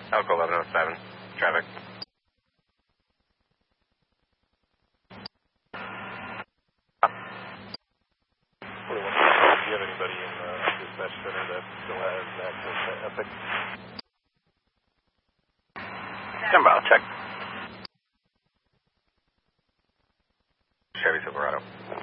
Elko 1107, traffic. Do you have anybody in the dispatch center that still has access to Epic? Stand by, I'll check. Chevy Silverado.